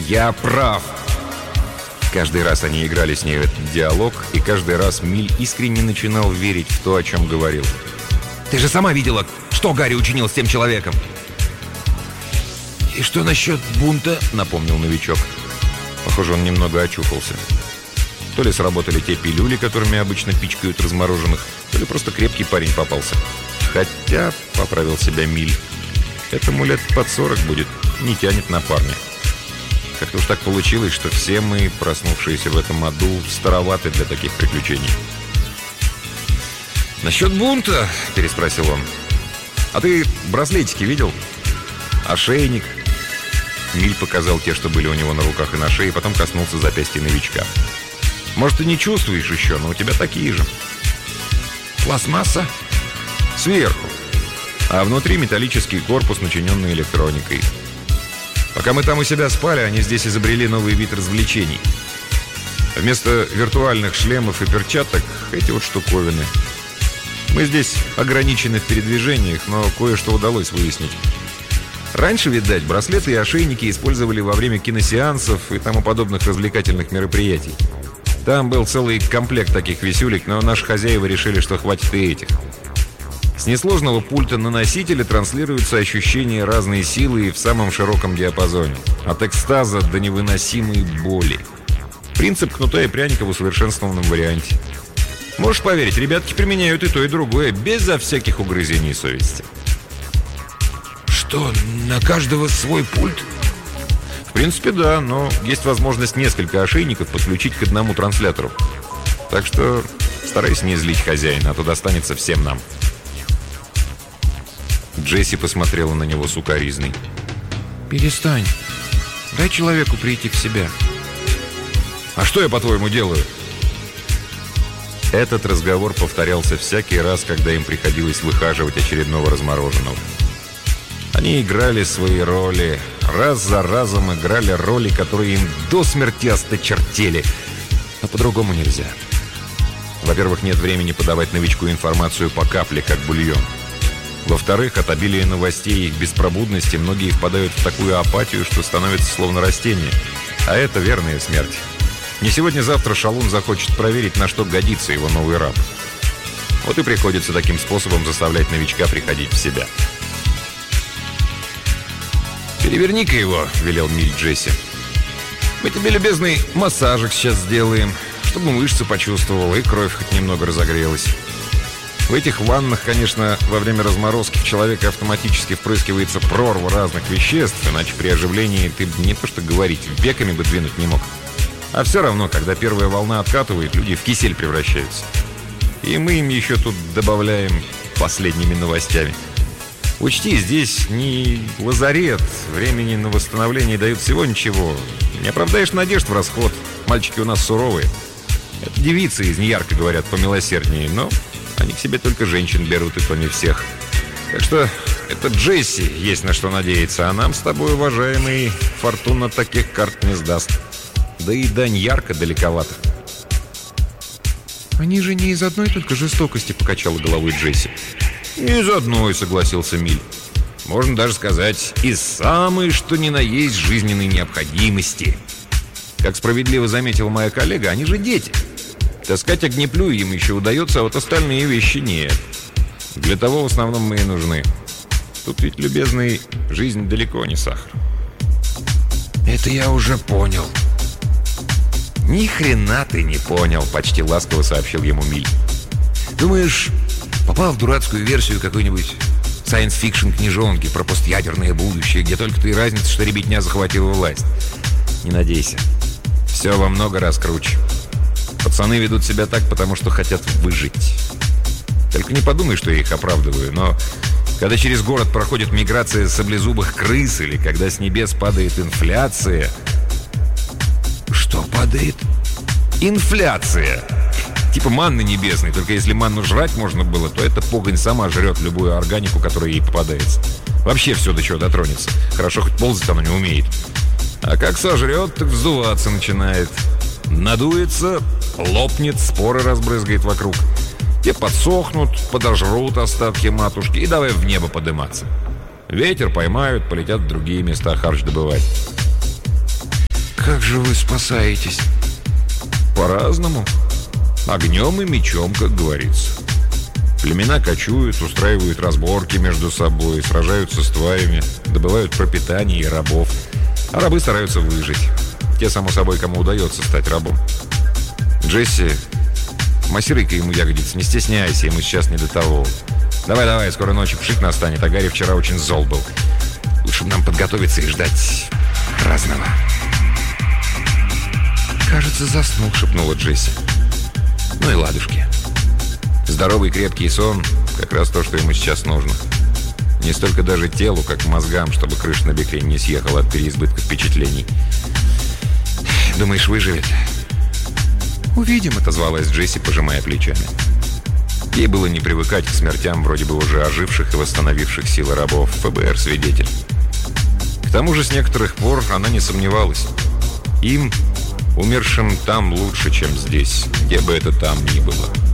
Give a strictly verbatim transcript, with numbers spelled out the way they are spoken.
я прав!» Каждый раз они играли с ней в этот диалог, и каждый раз Миль искренне начинал верить в то, о чем говорил. «Ты же сама видела, что Гарри учинил с тем человеком!» «И что насчет бунта?» — напомнил новичок. Похоже, он немного очухался. То ли сработали те пилюли, которыми обычно пичкают размороженных, то ли просто крепкий парень попался. Хотя, — поправил себя Миль, — этому лет под сорок будет, не тянет на парня. Как-то уж так получилось, что все мы, проснувшиеся в этом аду, староваты для таких приключений. «Насчет бунта?» — переспросил он. «А ты браслетики видел? Ошейник?» Миль показал те, что были у него на руках и на шее, потом коснулся запястья новичка. «Может, ты не чувствуешь еще, но у тебя такие же». «Пластмасса?» «Сверху. А внутри металлический корпус, начиненный электроникой. Пока мы там у себя спали, они здесь изобрели новый вид развлечений. Вместо виртуальных шлемов и перчаток эти вот штуковины. Мы здесь ограничены в передвижениях, но кое-что удалось выяснить. Раньше, видать, браслеты и ошейники использовали во время киносеансов и тому подобных развлекательных мероприятий. Там был целый комплект таких висюлек, но наши хозяева решили, что хватит и этих. С несложного пульта на носителе транслируются ощущения разной силы и в самом широком диапазоне. От экстаза до невыносимой боли. Принцип кнута и пряника в усовершенствованном варианте. Можешь поверить, ребятки применяют и то, и другое, безо всяких угрызений совести. «Что, на каждого свой пульт?» В принципе, да, но есть возможность несколько ошейников подключить к одному транслятору. Так что старайся не злить хозяина, а то достанется всем нам. Джесси посмотрела на него сукоризной. «Перестань. Дай человеку прийти в себя». «А что я, по-твоему, делаю?» Этот разговор повторялся всякий раз, когда им приходилось выхаживать очередного размороженного. Они играли свои роли, раз за разом играли роли, которые им до смерти осточертели. Но по-другому нельзя. Во-первых, нет времени подавать новичку информацию по капле, как бульон. Во-вторых, от обилия новостей и их беспробудности многие впадают в такую апатию, что становятся словно растения. А это верная смерть. Не сегодня-завтра шалун захочет проверить, на что годится его новый раб. Вот и приходится таким способом заставлять новичка приходить в себя. «Переверни-ка его», — велел Миль Джесси. «Мы тебе, любезный, массажик сейчас сделаем, чтобы мышцы почувствовал и кровь хоть немного разогрелась. В этих ваннах, конечно, во время разморозки в человека автоматически впрыскивается прорва разных веществ, иначе при оживлении ты не то что говорить, веками бы двинуть не мог. А все равно, когда первая волна откатывает, люди в кисель превращаются. И мы им еще тут добавляем последними новостями. Учти, здесь не лазарет, времени на восстановление дают всего ничего. Не оправдаешь надежд в расход. Мальчики у нас суровые. Это девицы из Ньярка, говорят, помилосерднее, но они к себе только женщин берут, и то не всех. Так что это Джесси есть на что надеяться, а нам с тобой, уважаемый, фортуна таких карт не сдаст. Да и до Ньярка далековато. «Они же не из одной только жестокости», — покачала головой Джесси. «Не из одной», — согласился Миль. «Можно даже сказать, из самой, что ни на есть, жизненной необходимости. Как справедливо заметила моя коллега, они же дети. Таскать огнеплю им еще удается, а вот остальные вещи нет. Для того в основном мы и нужны. Тут ведь, любезный, жизнь далеко не сахар». «Это я уже понял». «Ни хрена ты не понял», — почти ласково сообщил ему Миль. «Думаешь, попал в дурацкую версию какой-нибудь сайенс-фикшн книжонки про постъядерное будущее, где только ты и разница, что ребятня захватила власть? Не надейся. Все во много раз круче. Пацаны ведут себя так, потому что хотят выжить. Только не подумай, что я их оправдываю, но когда через город проходит миграция саблезубых крыс или когда с небес падает инфляция...» «Что падает?» «Инфляция! Типа манны небесной, только если манну жрать можно было, то эта погонь сама жрет любую органику, которая ей попадается. Вообще все, до чего дотронется. Хорошо, хоть ползать оно не умеет. А как сожрет, так вздуваться начинает. Надуется, лопнет, споры разбрызгает вокруг. Те подсохнут, подожрут остатки матушки и давай в небо подниматься. Ветер поймают, полетят в другие места харч добывать». как же вы спасаетесь? По-разному. Огнем и мечом, как говорится. Племена кочуют, устраивают разборки между собой, сражаются с тварями, добывают пропитание и рабов. А рабы стараются выжить. Те, само собой, кому удается стать рабом. Джесси, массируй-ка ему ягодицы, не стесняйся, ему сейчас не до того. Давай-давай, скоро ночью пшик настанет, а Гарри вчера очень зол был. Лучше бы нам подготовиться и ждать разного. «Кажется, заснул», — шепнула Джесси. Ну и ладушки. Здоровый крепкий сон — как раз то, что ему сейчас нужно. Не столько даже телу, как мозгам, чтобы крыша на бекрень не съехала от переизбытка впечатлений. Думаешь, выживет? «Увидим», — отозвалась Джесси, пожимая плечами. Ей было не привыкать к смертям вроде бы уже оживших и восстановивших силы рабов. ФБР свидетель. К тому же с некоторых пор она не сомневалась. Им, умершим, там лучше, чем здесь, где бы это там ни было.